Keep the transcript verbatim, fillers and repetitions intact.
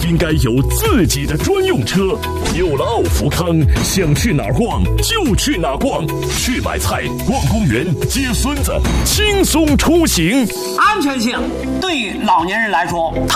应该有自己的专用车。有了奥福康，想去哪儿逛就去哪儿逛，去买菜、逛公园、接孙子，轻松出行。 安全性对于老年人来说，它